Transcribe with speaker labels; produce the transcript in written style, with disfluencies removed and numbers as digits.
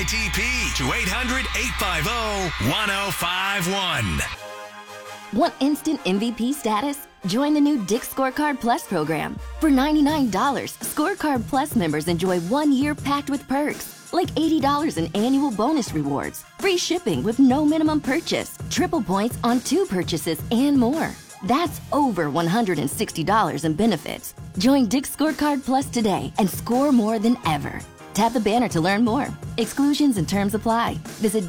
Speaker 1: KITP to 800-850-1051.
Speaker 2: Want instant MVP status? Join the new Dick's Scorecard Plus program. For $99, Scorecard Plus members enjoy 1 year packed with perks, like $80 in annual bonus rewards, free shipping with no minimum purchase, triple points on 2 purchases, and more. That's over $160 in benefits. Join Dick's Scorecard Plus today and score more than ever. Tap the banner to learn more. Exclusions and terms apply. Visit